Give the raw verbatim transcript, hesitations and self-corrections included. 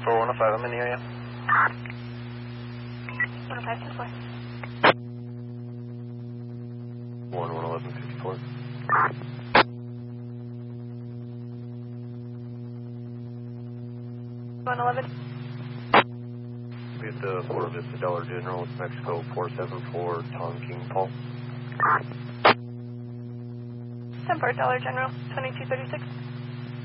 four one oh five, I'm in the area. one oh five, ten four. one one eleven fifty-four. one eleven. We at the Florida Vista Dollar General, Mexico, four seven four, Tom King Paul. ten four, Dollar General, twenty-two thirty-six.